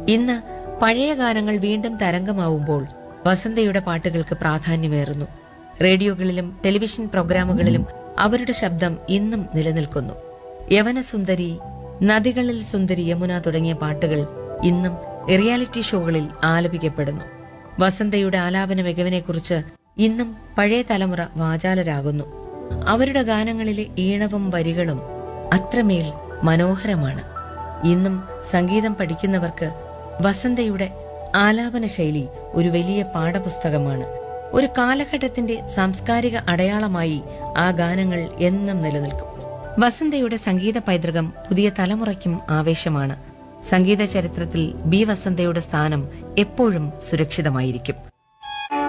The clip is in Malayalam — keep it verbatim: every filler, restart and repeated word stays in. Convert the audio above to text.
ഇന്ന് പഴയ ഗാനങ്ങൾ വീണ്ടും തരംഗമാവുമ്പോൾ വസന്തയുടെ പാട്ടുകൾക്ക് പ്രാധാന്യമേറുന്നു. റേഡിയോകളിലും ടെലിവിഷൻ പ്രോഗ്രാമുകളിലും അവരുടെ ശബ്ദം ഇന്നും നിലനിൽക്കുന്നു. യവനസുന്ദരി, നദികളിൽ സുന്ദരി യമുന തുടങ്ങിയ പാട്ടുകൾ ഇന്നും റിയാലിറ്റി ഷോകളിൽ ആലപിക്കപ്പെടുന്നു. വസന്തയുടെ ആലാപന മികവിനെക്കുറിച്ച് ഇന്നും പഴയ തലമുറ വാചാലരാകുന്നു. അവരുടെ ഗാനങ്ങളിലെ ഈണവും വരികളും അത്രമേൽ മനോഹരമാണ്. ഇന്നും സംഗീതം പഠിക്കുന്നവർക്ക് വസന്തയുടെ ആലാപന ശൈലി ഒരു വലിയ പാഠപുസ്തകമാണ്. ഒരു കാലഘട്ടത്തിന്റെ സാംസ്കാരിക അടയാളമായി ആ ഗാനങ്ങൾ എന്നും നിലനിൽക്കും. വസന്തയുടെ സംഗീത പൈതൃകം പുതിയ തലമുറയ്ക്കും ആവേശമാണ്. സംഗീത ചരിത്രത്തിൽ ബി വസന്തയുടെ സ്ഥാനം എപ്പോഴും സുരക്ഷിതമായിരിക്കും.